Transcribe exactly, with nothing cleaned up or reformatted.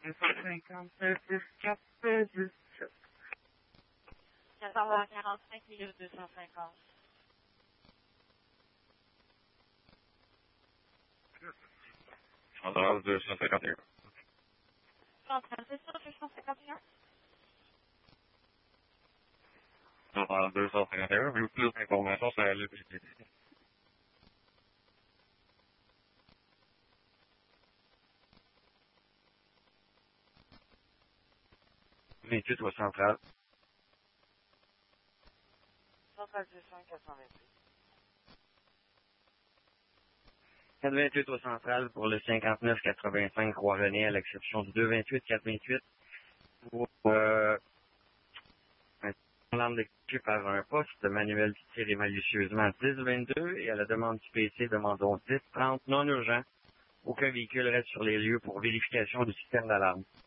deux cent cinquante-neuf, dix, quatre, dix-sept. quatorze heures quarante-cinq minutes deux cent cinquante. Centrale deux cent cinquante et un. Centrale, c'est ça, deux cent cinquante et un? Centrale deux cent cinquante et un, vu plus d'informations sur la l'électricité. vingt-huit au centrale. Centrale deux cents, quatre cent vingt-huit. quatre vingt-huit au central pour le cinquante-neuf quatre-vingt-cinq Roi-René, à l'exception du deux vingt-huit quatre vingt-huit. Pour euh, un lampe déclenchée par un poste manuel qui tire malicieusement dix vingt-deux et à la demande du P C, demandons dix trente non urgent. Aucun véhicule reste sur les lieux pour vérification du système d'alarme.